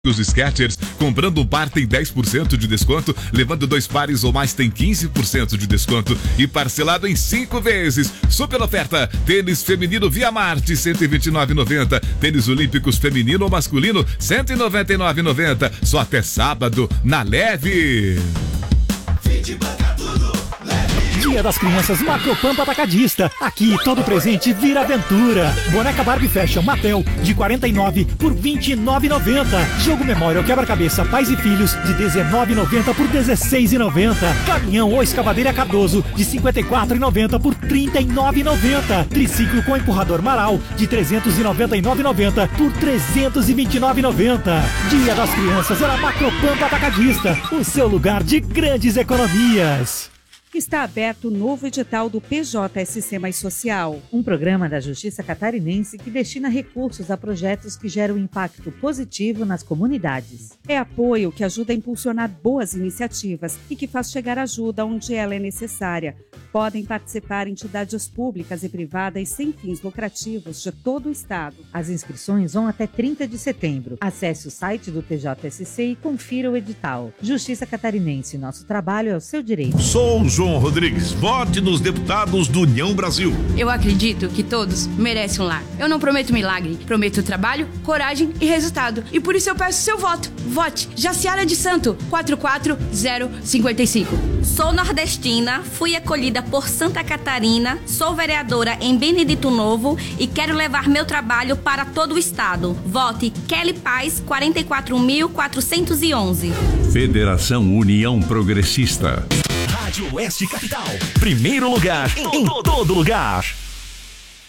Os Skechers, comprando um par tem 10% de desconto, levando 2 pares ou mais tem 15% de desconto e parcelado em 5 vezes. Super oferta, tênis feminino Via Marte, R$ 129,90. Tênis olímpicos feminino ou masculino, R$ 199,90. Só até sábado, na Leve. Dia das Crianças Macropampa Atacadista. Aqui todo presente vira aventura. Boneca Barbie Fashion Mattel de R$ 49 por R$ 29,90. Jogo Memorial Quebra-Cabeça Pais e Filhos de R$ 19,90 por R$ 16,90. Caminhão ou escavadeira Cardoso de R$ 54,90 por R$ 39,90. Triciclo com empurrador Maral de R$ 399,90 por R$ 329,90. Dia das Crianças era Macropampa Atacadista, o seu lugar de grandes economias. Está aberto o novo edital do PJSC Mais Social. Um programa da Justiça Catarinense que destina recursos a projetos que geram impacto positivo nas comunidades. É apoio que ajuda a impulsionar boas iniciativas e que faz chegar ajuda onde ela é necessária. Podem participar entidades públicas e privadas sem fins lucrativos de todo o estado. As inscrições vão até 30 de setembro. Acesse o site do PJSC e confira o edital. Justiça Catarinense, nosso trabalho é o seu direito. Sou João Rodrigues, vote nos deputados do União Brasil. Eu acredito que todos merecem um lar. Eu não prometo milagre, prometo trabalho, coragem e resultado. E por isso eu peço seu voto. Vote Jaciara de Santo, 44055. Sou nordestina, fui acolhida por Santa Catarina, sou vereadora em Benedito Novo e quero levar meu trabalho para todo o estado. Vote Kelly Paz, 44.411. Federação União Progressista. Rádio Oeste Capital. Primeiro lugar em todo lugar.